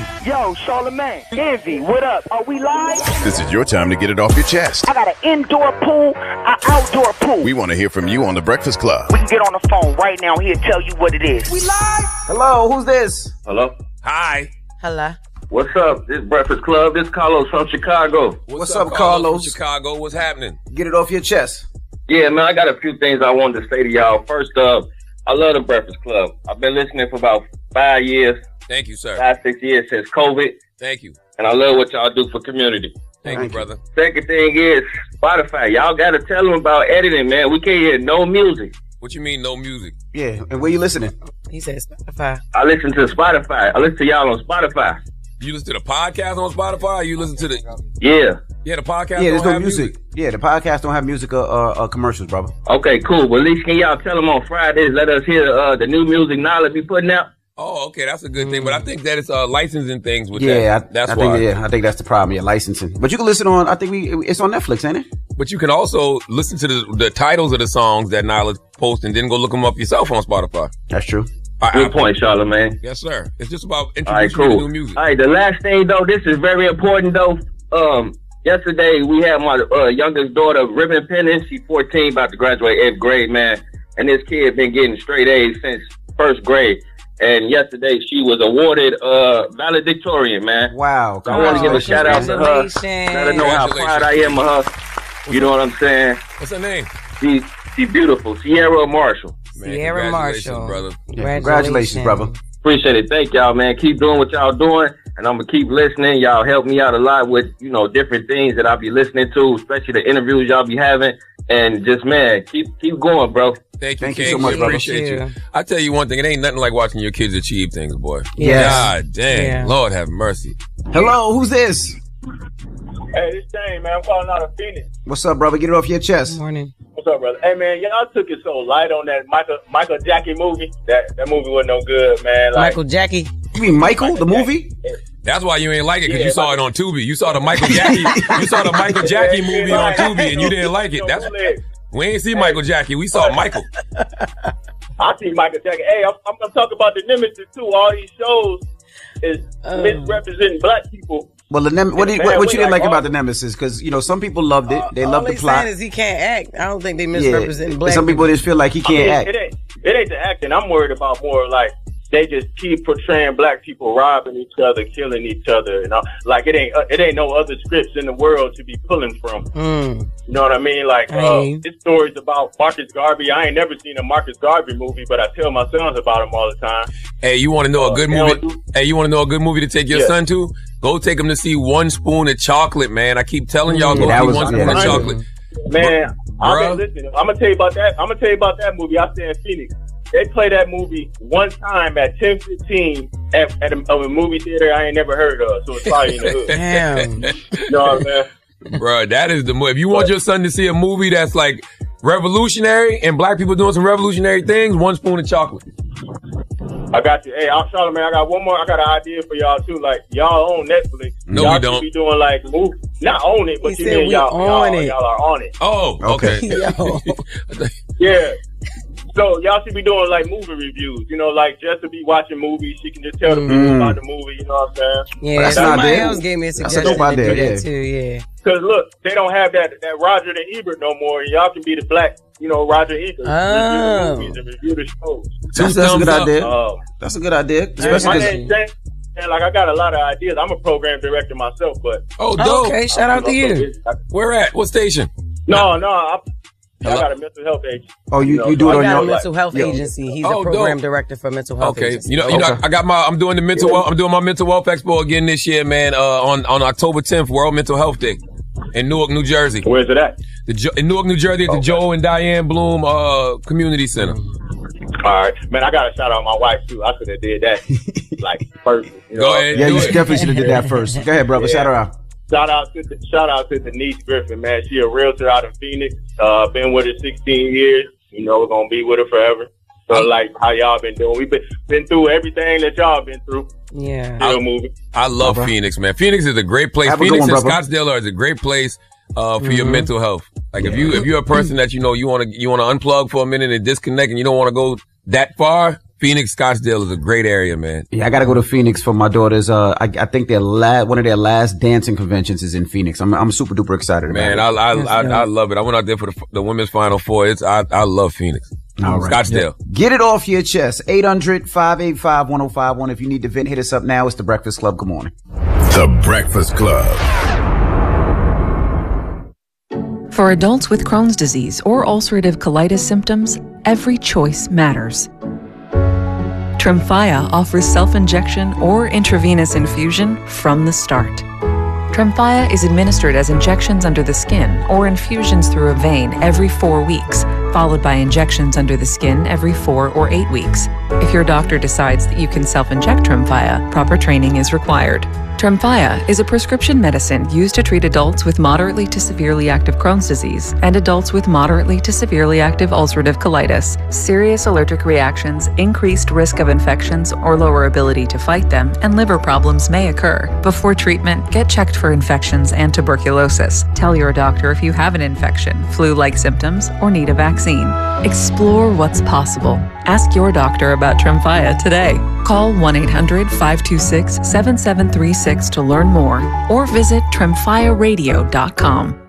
Yo, Charlamagne, Envy, what up? Are we live? This is your time to get it off your chest. I got an indoor pool, an outdoor pool. We want to hear from you on The Breakfast Club. We can get on the phone right now. He'll tell you what it is. We live? Hello, who's this? Hello? Hi. Hello. What's up? This is Breakfast Club. This is Carlos from Chicago. What's up, Carlos? From Chicago, what's happening? Get it off your chest. Yeah, man, I got a few things I wanted to say to y'all. First up, I love the Breakfast Club. I've been listening for about 5 years. Thank you, sir. 5-6 years since COVID. Thank you. And I love what y'all do for community. Thank you, brother. Second thing is Spotify. Y'all got to tell them about editing, man. We can't hear no music. What you mean, no music? Yeah, and where you listening? He said Spotify. I listen to Spotify. I listen to y'all on Spotify. You listen to the podcast on Spotify, or you listen to the... Yeah. Yeah, the podcast Yeah, don't there's no have music. Yeah, the podcast don't have music or commercials, brother. Okay, cool. Well, at least can y'all tell them on Fridays, let us hear the new music Nala be putting out? Oh, okay, that's a good thing. But I think that it's licensing things with Yeah, that. That's I why. think, I think that's the problem. Yeah, licensing. But you can listen on. I think it's on Netflix, ain't it? But you can also listen to the titles of the songs that Nyla's posting, then go look them up yourself on Spotify. That's true. Good point, Charlamagne. Yes, sir. It's just about All right, introducing cool. new music. All right, the last thing, though, this is very important, though. Yesterday, we had my youngest daughter ribbon pinning. She's 14, about to graduate 8th grade, man. And this kid been getting straight A's since 1st grade. And yesterday, she was awarded valedictorian, man. Wow. So I want to give a shout out to her. Let her know how proud I am of her. You know what I'm saying? What's her name? She's beautiful. Sierra Marshall. Man, Sierra congratulations, Marshall. brother. Congratulations, brother. Appreciate it. Thank y'all, man. Keep doing what y'all doing, and I'm gonna keep listening. Y'all help me out a lot with, different things that I'll be listening to, especially the interviews y'all be having. And just, man, keep going, bro. Thank you, Thank you King. so much, We brother. appreciate you. Yeah. I tell you one thing, it ain't nothing like watching your kids achieve things, boy. Yes. God dang. Yeah. Lord have mercy. Hello, who's this? Hey, this Shane, man. I'm calling out of Phoenix. What's up, brother? Get it off your Good chest. morning. What's up, brother? Hey, man, y'all took it so light on that Michael Jackie movie. That movie wasn't no good, man. Like, Michael Jackie. You mean Michael, the movie? That's why you ain't like it, because Yeah, you saw it on Tubi. You saw the Michael Jackie. You saw the Michael Jackie movie on Tubi, and you didn't like it. That's we ain't see Michael Jackie. We saw Michael. I see Michael Jackie. Hey, I'm gonna talk about the Nemesis too. All these shows is misrepresenting black people. Well, what you didn't like about the Nemesis? Because some people loved it. They loved the plot. All they saying is he can't act. I don't think they misrepresent black Some people just feel like he can't act. It ain't the acting. I'm worried about more like they just keep portraying black people robbing each other, killing each other, like it ain't no other scripts in the world to be pulling from. You know what I mean? Like this story's about Marcus Garvey. I ain't never seen a Marcus Garvey movie, but I tell my sons about him all the time. Hey, you want to know a good movie? Hey, you want to know a good movie to take your son to? Go take him to see One Spoon of Chocolate, man. I keep telling y'all, go see One Spoon of Chocolate. Man, I've been listening. I'm gonna tell you about that movie. I stay in Phoenix. They play that movie one time at 10:15 at a movie theater I ain't never heard of. So it's probably in the hood. Damn. You know what I'm saying? Bro, that is the movie. If you want your son to see a movie that's like revolutionary and black people doing some revolutionary things, One Spoon of Chocolate. I got you. Hey, Charlamagne, I got one more. I got an idea for y'all too. Like y'all own Netflix. No, y'all we don't. Be doing like movies. Not own it, but He you said mean we y'all own it. Y'all are on it. Oh, okay. Yo. Yeah. So y'all should be doing like movie reviews. Like just to be watching movies, she can just tell the people about the movie. You know what I'm saying? Yeah, That's an somebody idea. else gave me a That's a suggestion dope to do idea, that too. Yeah. Because look, they don't have that Roger the Ebert no more. And y'all can be the black, Roger Ebert. Oh. Review the movies and review the shows. That's a good idea. Um, That's a good idea. my Especially name's James, and like I got a lot of ideas. I'm a program director myself, but Oh, dope. Okay, shout out to you. Where at? What station? No, I got a mental health agent. Oh, you do it I on got your a mental health yo. agency. He's Oh, a program dope. director for mental health Okay, agency. I'm doing the mental wealth. I'm doing my mental wealth expo again this year, man. On October 10th, World Mental Health Day in Newark, New Jersey. Where's it at? In Newark, New Jersey, at the Joe and Diane Bloom Community Center. All right, man. I gotta shout out my wife too. I should have did that like first. Go ahead. Yeah, do you it. definitely should have did that first. Go ahead, brother. Yeah. Shout her out. Shout out to Denise Griffin, man. She a realtor out in Phoenix. Been with her 16 years. We're gonna be with her forever. So like how y'all been doing? We've been through everything that y'all been through. Yeah. Still moving. I love Phoenix, man. Phoenix is a great place. Have a good Phoenix one, and brother. Scottsdale is a great place for your mental health. Like if you're a person that you want to unplug for a minute and disconnect and you don't want to go that far, Phoenix, Scottsdale is a great area, man. Yeah, I got to go to Phoenix for my daughter's. I think one of their last dancing conventions is in Phoenix. I'm super duper excited about it. Man, I love it. I went out there for the women's Final Four. I love Phoenix. All right. Scottsdale. Get it off your chest. 800-585-1051. If you need to vent, hit us up now. It's The Breakfast Club. Good morning. The Breakfast Club. For adults with Crohn's disease or ulcerative colitis symptoms, every choice matters. Tremfya offers self-injection or intravenous infusion from the start. Tremfya is administered as injections under the skin or infusions through a vein every 4 weeks, followed by injections under the skin every 4 or 8 weeks. If your doctor decides that you can self-inject Tremfya, proper training is required. Tremfya is a prescription medicine used to treat adults with moderately to severely active Crohn's disease and adults with moderately to severely active ulcerative colitis. Serious allergic reactions, increased risk of infections or lower ability to fight them, and liver problems may occur. Before treatment, get checked for infections and tuberculosis. Tell your doctor if you have an infection, flu-like symptoms, or need a vaccine. Explore what's possible. Ask your doctor about Tremfya today. Call 1-800-526-7736 to learn more or visit tremfyaradio.com.